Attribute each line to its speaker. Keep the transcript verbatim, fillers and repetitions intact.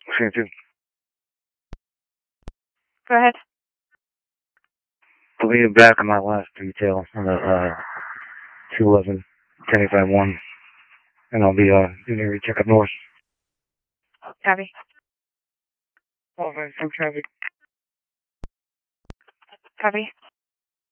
Speaker 1: See you too.
Speaker 2: Go ahead.
Speaker 1: I'll be back on my last detail on the uh, two eleven ten eighty-five one, and I'll be uh, doing a check up north.
Speaker 2: Copy.
Speaker 1: Oh, man, some traffic.
Speaker 2: Copy.